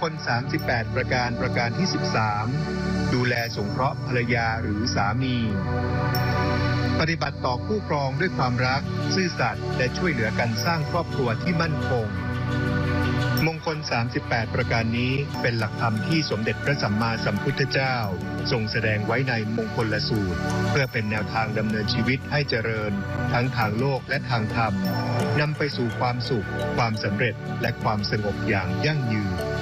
คล38ประการประการที่13ดูแลสงเคราะห์ภรรยาหรือสามีปฏิบัติต่อคู่ครองด้วยความรักซื่อสัตย์และช่วยเหลือกันสร้างครอบครัวที่มั่นคงมงคล38ประการนี้เป็นหลักธรรมที่สมเด็จพระสัมมาสัมพุทธเจ้าทรงแสดงไว้ในมงคลสูตรเพื่อเป็นแนวทางดำเนินชีวิตให้เจริญทั้งทางโลกและทางธรรมนำไปสู่ความสุขความสำเร็จและความสงบอย่างยั่งยืน